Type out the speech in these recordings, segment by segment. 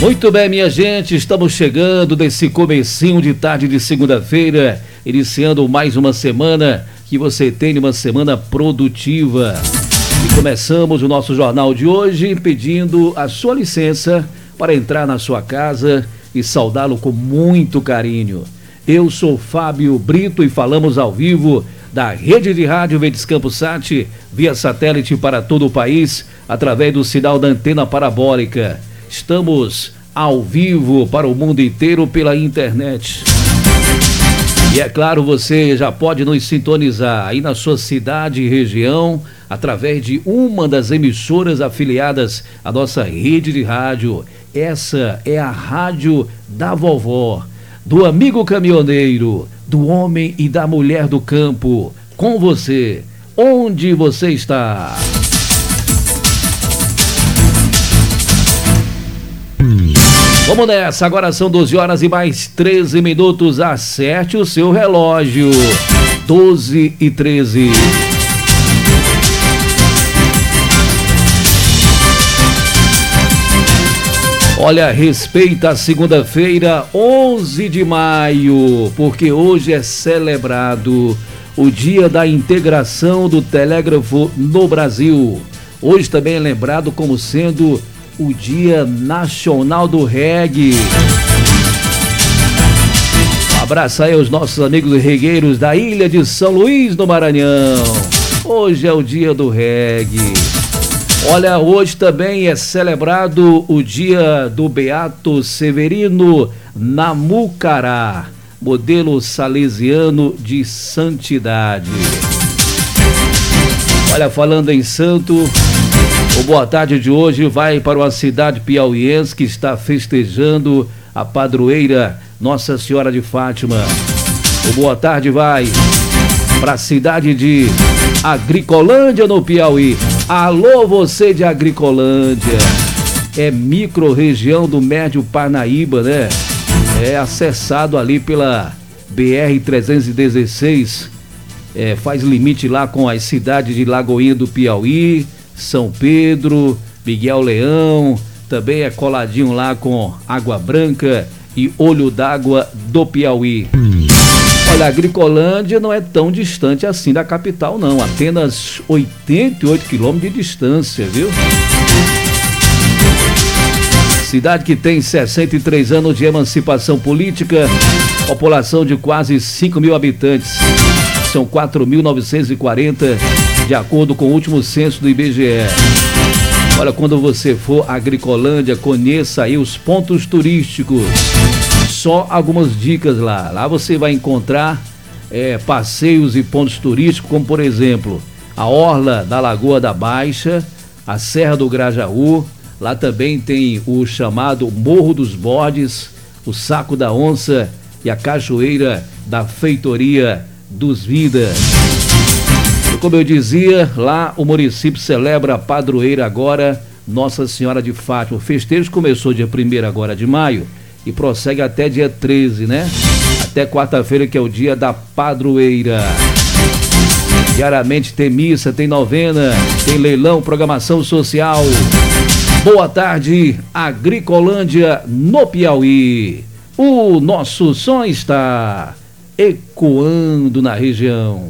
Muito bem, minha gente, estamos chegando desse comecinho de tarde de segunda-feira, iniciando mais uma semana, que você tenha uma semana produtiva. E começamos o nosso jornal de hoje pedindo a sua licença para entrar na sua casa e saudá-lo com muito carinho. Eu sou Fábio Brito e falamos ao vivo da Rede de Rádio Verdes Campos Sat, via satélite para todo o país, através do sinal da antena parabólica. Estamos ao vivo para o mundo inteiro pela internet. E é claro, você já pode nos sintonizar aí na sua cidade e região, através de uma das emissoras afiliadas à nossa rede de rádio. Essa é a Rádio da Vovó, do amigo caminhoneiro, do homem e da mulher do campo. Com você, onde você está? Vamos nessa, agora são 12 horas e mais 13 minutos, acerte o seu relógio, 12h13. Olha, respeita a segunda-feira, 11 de maio, porque hoje é celebrado o Dia da Integração do Telégrafo no Brasil. Hoje também é lembrado como sendo o Dia Nacional do Reggae. Um abraço aí aos nossos amigos regueiros da ilha de São Luís, no Maranhão. Hoje é o Dia do Reggae. Olha, hoje também é celebrado o Dia do Beato Severino Namucará, modelo salesiano de santidade. Olha, falando em santo, o boa tarde de hoje vai para uma cidade piauiense que está festejando a padroeira Nossa Senhora de Fátima. O boa tarde vai para a cidade de Agricolândia, no Piauí. Alô, você de Agricolândia. É micro-região do Médio Parnaíba, né? É acessado ali pela BR-316. Faz limite lá com as cidades de Lagoinha do Piauí, São Pedro, Miguel Leão. Também é coladinho lá com Água Branca e Olho d'Água do Piauí. Olha, a Agricolândia não é tão distante assim da capital, não. Apenas 88 quilômetros de distância, viu? Cidade que tem 63 anos de emancipação política, população de quase 5 mil habitantes. São 4.940, de acordo com o último censo do IBGE. Olha, quando você for à Agricolândia, conheça aí os pontos turísticos. Só algumas dicas lá. Lá você vai encontrar passeios e pontos turísticos, como por exemplo, a Orla da Lagoa da Baixa, a Serra do Grajaú. Lá também tem o chamado Morro dos Bodes, o Saco da Onça e a Cachoeira da Feitoria dos Vidas. E como eu dizia, lá o município celebra a padroeira agora, Nossa Senhora de Fátima. O festejo começou dia 1º agora de maio e prossegue até dia 13, né? Até quarta-feira, que é o dia da padroeira. Diariamente tem missa, tem novena, tem leilão, programação social. Boa tarde, Agricolândia, no Piauí. O nosso som está ecoando na região.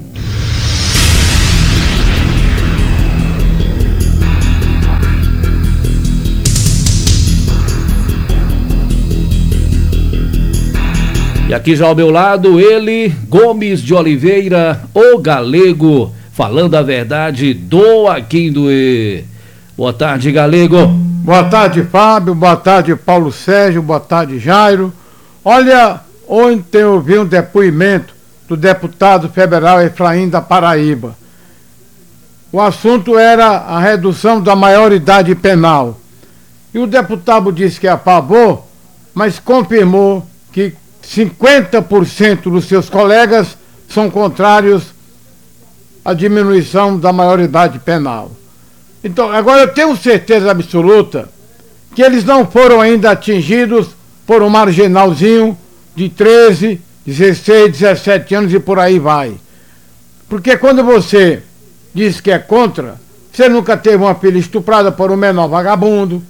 E aqui já ao meu lado, ele, Gomes de Oliveira, o Galego, falando a verdade, doa quem doer. Boa tarde, Galego. Boa tarde, Fábio. Boa tarde, Paulo Sérgio. Boa tarde, Jairo. Olha, ontem eu vi um depoimento do deputado federal Efraim da Paraíba. O assunto era a redução da maioridade penal. E o deputado disse que é a favor, mas confirmou que 50% dos seus colegas são contrários à diminuição da maioridade penal. Então, agora eu tenho certeza absoluta que eles não foram ainda atingidos por um marginalzinho de 13, 16, 17 anos e por aí vai. Porque quando você diz que é contra, você nunca teve uma filha estuprada por um menor vagabundo,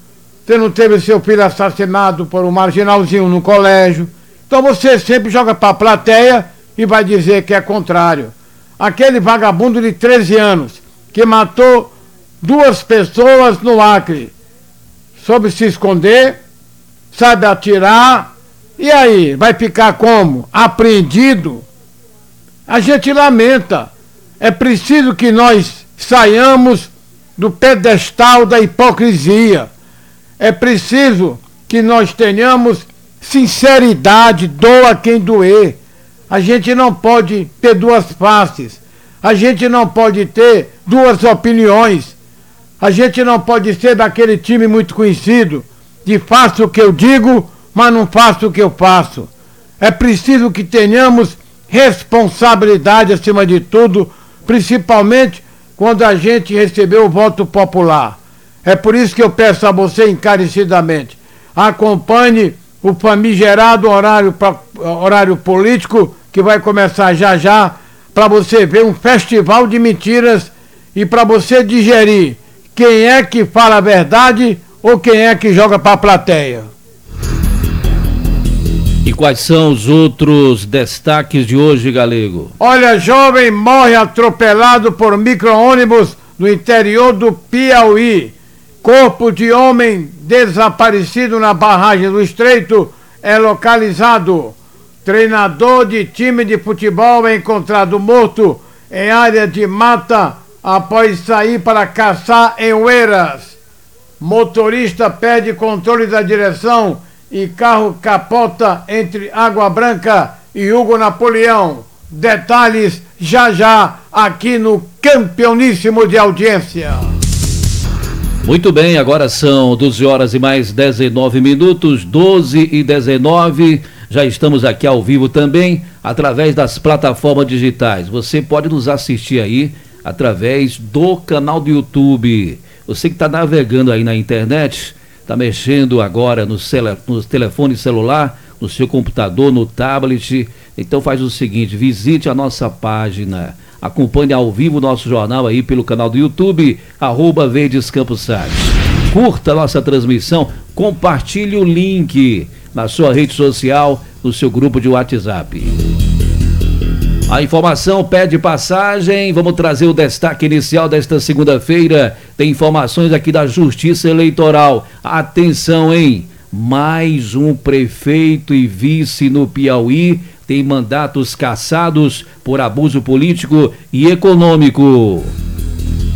você não teve seu filho assassinado por um marginalzinho no colégio. Então você sempre joga para a plateia e vai dizer que é contrário. Aquele vagabundo de 13 anos que matou 2 pessoas no Acre, soube se esconder, sabe atirar, e aí, vai ficar como? Apreendido? A gente lamenta. É preciso que nós saiamos do pedestal da hipocrisia. É preciso que nós tenhamos sinceridade, doa quem doer. A gente não pode ter 2 faces. A gente não pode ter 2 opiniões. A gente não pode ser daquele time muito conhecido, de faço o que eu digo, mas não faço o que eu faço. É preciso que tenhamos responsabilidade acima de tudo, principalmente quando a gente recebeu o voto popular. É por isso que eu peço a você encarecidamente, acompanhe o famigerado horário político, que vai começar já já, para você ver um festival de mentiras e para você digerir quem é que fala a verdade ou quem é que joga para a plateia. E quais são os outros destaques de hoje, Galego? Olha, jovem morre atropelado por micro-ônibus no interior do Piauí. Corpo de homem desaparecido na barragem do Estreito é localizado. Treinador de time de futebol é encontrado morto em área de mata após sair para caçar em Oeiras. Motorista perde controle da direção e carro capota entre Água Branca e Hugo Napoleão. Detalhes já já aqui no Campeoníssimo de Audiência. Muito bem, agora são 12 horas e mais 19 minutos, 12h19. Já estamos aqui ao vivo também, através das plataformas digitais. Você pode nos assistir aí através do canal do YouTube. Você que está navegando aí na internet, está mexendo agora no telefone celular, no seu computador, no tablet. Então faz o seguinte, visite a nossa página, acompanhe ao vivo o nosso jornal aí pelo canal do YouTube, @VerdesCampoSat. Curta a nossa transmissão, compartilhe o link na sua rede social, no seu grupo de WhatsApp. A informação pede passagem, vamos trazer o destaque inicial desta segunda-feira. Tem informações aqui da Justiça Eleitoral. Atenção, hein? Mais um prefeito e vice no Piauí tem mandatos cassados por abuso político e econômico.